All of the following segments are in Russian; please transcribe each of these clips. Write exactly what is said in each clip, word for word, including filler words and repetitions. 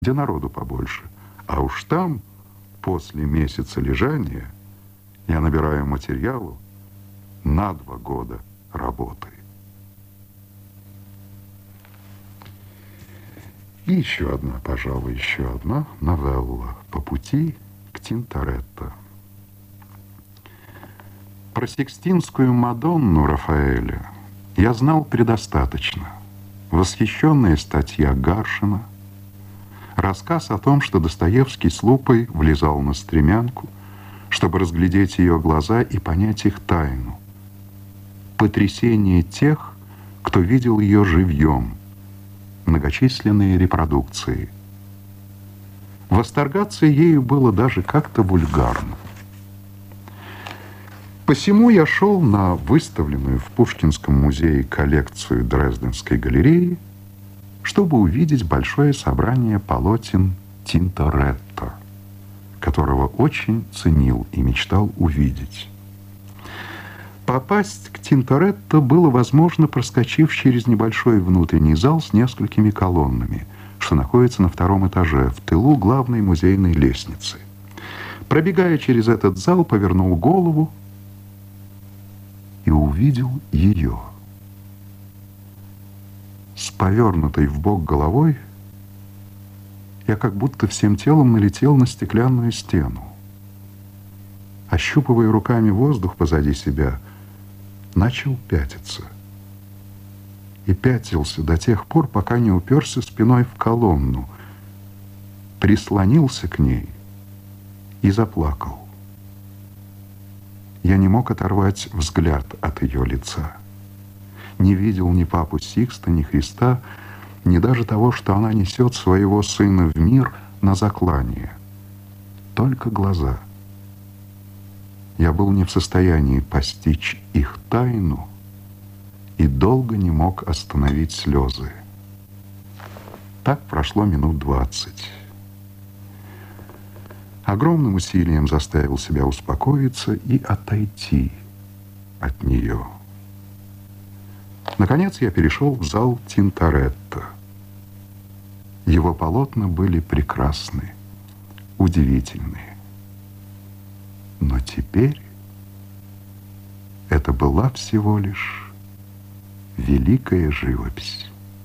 где народу побольше. А уж там, после месяца лежания, я набираю материалу на два года работы. И еще одна, пожалуй, еще одна новелла «По пути к Тинторетто». Про Сикстинскую Мадонну Рафаэля я знал предостаточно. Восхищенная статья Гаршина, рассказ о том, что Достоевский с лупой влезал на стремянку, чтобы разглядеть ее глаза и понять их тайну. Потрясение тех, кто видел ее живьем. Многочисленные репродукции. Восторгаться ею было даже как-то вульгарно. Посему я шел на выставленную в Пушкинском музее коллекцию Дрезденской галереи, чтобы увидеть большое собрание полотен Тинторетто, которого очень ценил и мечтал увидеть. Попасть к Тинторетто было возможно, проскочив через небольшой внутренний зал с несколькими колоннами, что находится на втором этаже, в тылу главной музейной лестницы. Пробегая через этот зал, повернул голову и увидел ее. С повернутой в бок головой я как будто всем телом налетел на стеклянную стену. Ощупывая руками воздух позади себя, начал пятиться. И пятился до тех пор, пока не уперся спиной в колонну, прислонился к ней и заплакал. Я не мог оторвать взгляд от ее лица. Не видел ни папу Сикста, ни Христа, ни даже того, что она несет своего сына в мир на заклание. Только глаза. Я был не в состоянии постичь их тайну и долго не мог остановить слезы. Так прошло минут двадцать. Огромным усилием заставил себя успокоиться и отойти от нее. Наконец я перешел в зал Тинторетто. Его полотна были прекрасны, удивительны. Но теперь это была всего лишь великая живопись.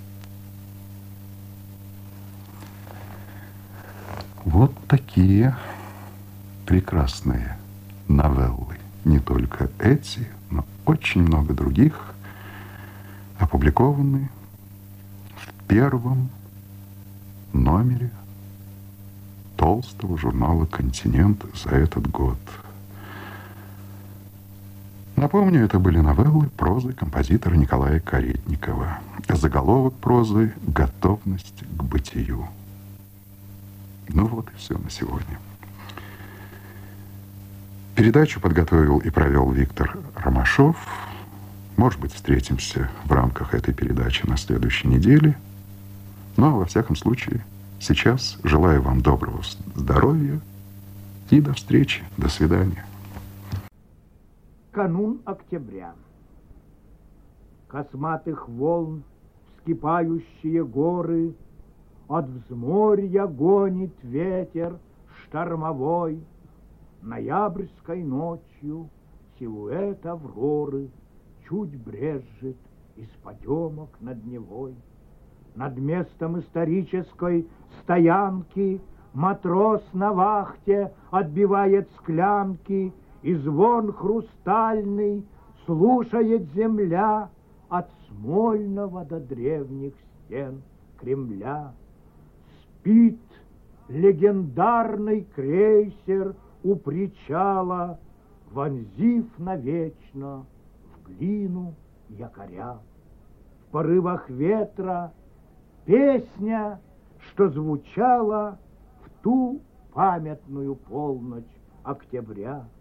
Вот такие прекрасные новеллы. Не только эти, но очень много других опубликованы в первом номере толстого журнала «Континент» за этот год. Напомню, это были новеллы прозы композитора Николая Каретникова. Заголовок прозы «Готовность к бытию». Ну вот и все на сегодня. Передачу подготовил и провел Виктор Ромашов. Может быть, встретимся в рамках этой передачи на следующей неделе. Ну, а во всяком случае, сейчас желаю вам доброго здоровья и до встречи. До свидания. Канун октября. Косматых волн вскипающие горы от взморья гонит ветер штормовой. Ноябрьской ночью силуэт авроры чуть брезжит из подемок над Невой. Над местом исторической стоянки матрос на вахте отбивает склянки, и звон хрустальный слушает земля от Смольного до древних стен Кремля. Спит легендарный крейсер у причала, вонзив навечно в глину якоря. В порывах ветра песня, что звучала в ту памятную полночь октября.